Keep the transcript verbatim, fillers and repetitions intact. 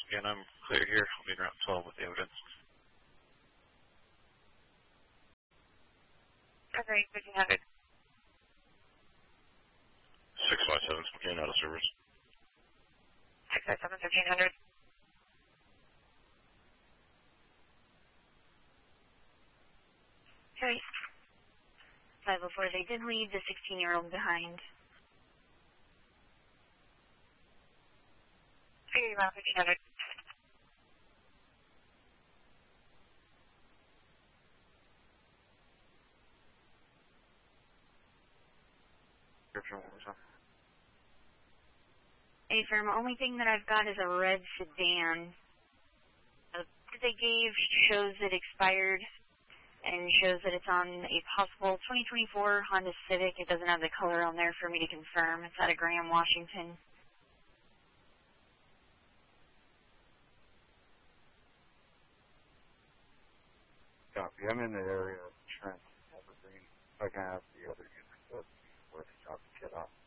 Again, I'm clear here. I'll be around twelve with the evidence. Okay, fifteen hundred. six five seven, Spokane, out of service. six five seven, fifteen hundred. Okay. five oh four, they did leave the sixteen-year-old behind. fifteen hundred. Hey, firm, only thing that I've got is a red sedan. Uh, that they gave shows it expired and shows that it's on a possible twenty twenty-four Honda Civic. It doesn't have the color on there for me to confirm. It's out of Graham, Washington. Copy. I'm in the area of Trent, Evergreen. I can have the other unit, but before they drop the kid off.